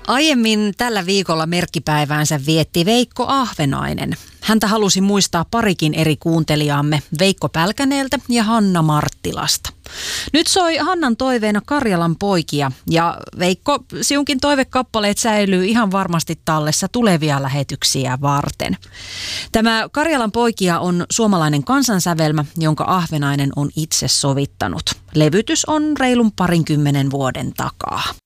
Aiemmin tällä viikolla merkkipäiväänsä vietti Veikko Ahvenainen. Häntä halusi muistaa parikin eri kuuntelijaamme, Veikko Pälkäneeltä ja Hanna Marttilasta. Nyt soi Hannan toiveena Karjalan poikia ja Veikko, sinunkin toivekappaleet säilyy ihan varmasti tallessa tulevia lähetyksiä varten. Tämä Karjalan poikia on suomalainen kansansävelmä, jonka Ahvenainen on itse sovittanut. Levytys on reilun 20 vuoden takaa.